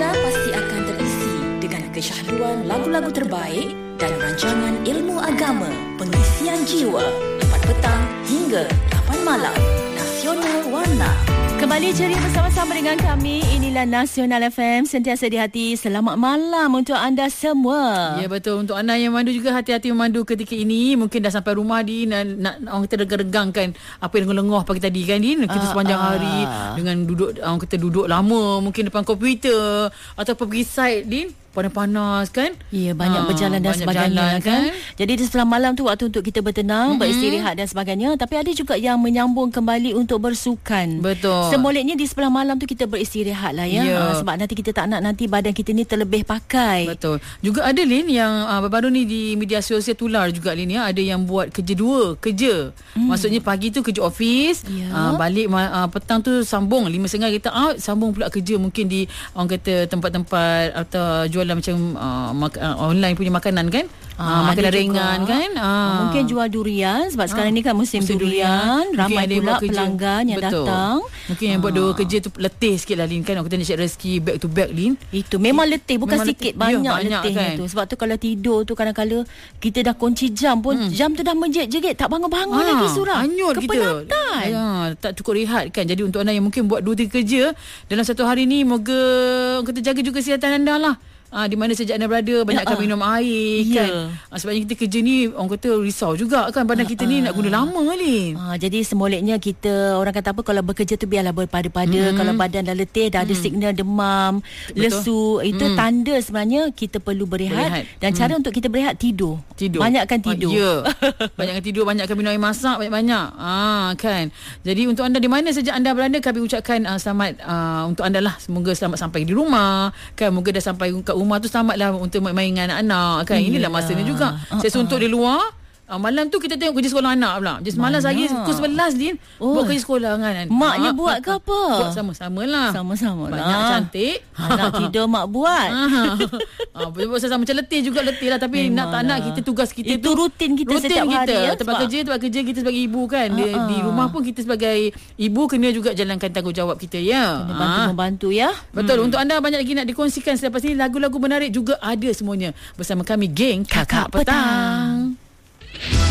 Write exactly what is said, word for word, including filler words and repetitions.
anda pasti akan terisi dengan kesyahduan lagu-lagu terbaik dan rancangan ilmu agama, pengisian jiwa, empat petang hingga lapan malam. Nasional Warna. Kembali ceria bersama-sama dengan kami. Inilah Nasional F M, sentiasa di hati. Selamat malam untuk anda semua. Ya, betul. Untuk anda yang memandu juga, hati-hati memandu ketika ini. Mungkin dah sampai rumah di nak, nak orang kata regang-regangkan apa yang lengoh pagi tadi kan Din. Kita sepanjang ah, hari dengan duduk, orang kata duduk lama mungkin depan komputer atau pergi site Din. Panas-panas kan. Ya, banyak Ha, berjalan dan banyak sebagainya jalan, kan? kan. Jadi di sebelah malam tu waktu untuk kita bertenang, mm-hmm. beristirahat dan sebagainya. Tapi ada juga yang menyambung kembali untuk bersukan. Betul. Semoleknya di sebelah malam tu kita beristirahat lah ya. Ya. Ha, sebab nanti kita tak nak nanti badan kita ni terlebih pakai. Betul. Juga ada Lin yang uh, baru-baru ni di media sosial tular juga Lin ya. Ada yang buat kerja dua, kerja. Hmm. Maksudnya pagi tu kerja office, ya. uh, balik uh, petang tu sambung lima setengah kita out, sambung pula kerja mungkin di orang kata tempat-tempat atau jualan macam uh, mak- uh, online punya makanan kan. Ah, uh, makanan juga. ringan kan. Uh. Mungkin jual durian sebab Ah, sekarang ni kan musim, musim durian, durian. ramai Mungkin pula pelanggan yang Betul. datang. Mungkin yang buat dua kerja tu letih sikit lah Lin kan. Aku nak cari rezeki back to back Lin. Itu memang letih, bukan Memang sikit, letih. banyak, Ya, banyak letihnya kan. tu. Sebab tu kalau tidur tu kadang-kadang kita dah kunci jam pun, hmm. jam tu dah menjerit-jerit, tak bangun-bangun Ah, lagi surah. hanyut Kepenatan. kita. Ya, tak cukup rehat kan. Jadi untuk anda yang mungkin buat dua tiga kerja dalam satu hari ni, moga orang kata jaga juga kesihatan anda lah. Ah, di mana saja anda berada, banyakkan Ya, minum air ya. kan. Ah, sebabnya kita kerja ni orang kata risau juga kan, badan kita ni nak guna lama ni. Ha, jadi semoleknya kita, orang kata apa, kalau bekerja tu biarlah berpada-pada. Mm-hmm. Kalau badan dah letih, dah ada mm. signal demam, Betul. lesu, itu Mm. tanda sebenarnya kita perlu berehat. Berehat. Dan Mm. cara untuk kita berehat, tidur. Tidur. Banyakkan tidur. Ya. Banyakkan tidur, banyakkan minum air masak banyak-banyak. Ah kan. Jadi untuk anda di mana saja anda berada, kami ucapkan uh, selamat uh, untuk anda lah. Semoga selamat sampai di rumah. Kan, moga dah sampai kat rumah tu selamatlah untuk main dengan anak-anak kan. Inilah masanya juga. Uh-uh. Saya suntuk di luar. Uh, malam tu kita tengok kerja sekolah anak pula. Jadi semalam sehari pukul sebelas Din Oh. buat kerja sekolah kan. Maknya Ah, buat ah, ke apa? Buat sama-sama lah. Sama-sama lah. Banyak cantik. Anak tidur mak buat. Ah, betul sama macam letih juga letih lah, tapi Memang nak tak nak lah. kita tugas kita Itu tu rutin kita rutin setiap kita. hari ya, Tempat sebab- kerja tempat kerja kita sebagai ibu kan. Di, Uh-uh. di rumah pun kita sebagai ibu kena juga jalankan tanggungjawab kita ya. Kena bantu-membantu ya. Betul. Hmm. Untuk anda banyak lagi nak dikongsikan selepas ini, lagu-lagu menarik juga ada semuanya bersama kami geng Kakak, Kakak Petang. Petang.